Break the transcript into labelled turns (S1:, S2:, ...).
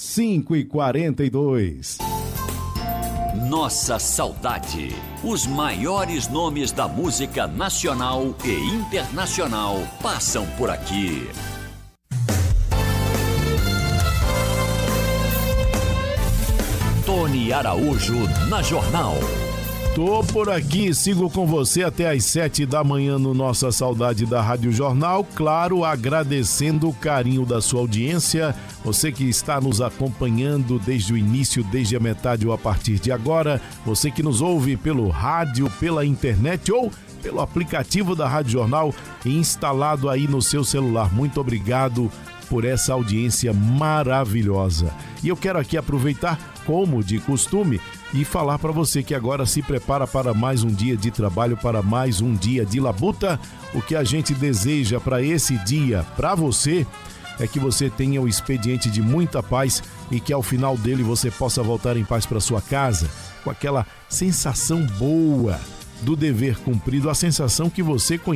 S1: 5h42.
S2: Nossa saudade. Os maiores nomes da música nacional e internacional passam por aqui. Tony Araújo na Jornal.
S1: Tô por aqui, sigo com você até às 7 da manhã no Nossa Saudade da Rádio Jornal, claro, agradecendo o carinho da sua audiência, você que está nos acompanhando desde o início, desde a metade ou a partir de agora, você que nos ouve pelo rádio, pela internet ou pelo aplicativo da Rádio Jornal instalado aí no seu celular. Muito obrigado por essa audiência maravilhosa. E eu quero aqui aproveitar, como de costume, e falar para você que agora se prepara para mais um dia de trabalho, para mais um dia de labuta. O que a gente deseja para esse dia, para você, é que você tenha o expediente de muita paz e que ao final dele você possa voltar em paz para sua casa, com aquela sensação boa do dever cumprido, a sensação que você conhece